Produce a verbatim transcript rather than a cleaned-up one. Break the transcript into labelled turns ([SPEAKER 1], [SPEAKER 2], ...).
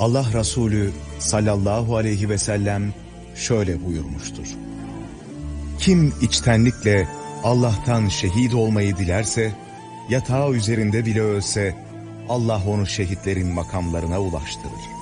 [SPEAKER 1] Allah Resulü sallallahu aleyhi ve sellem şöyle buyurmuştur: kim içtenlikle Allah'tan şehit olmayı dilerse, yatağı üzerinde bile ölse, Allah onu şehitlerin makamlarına ulaştırır.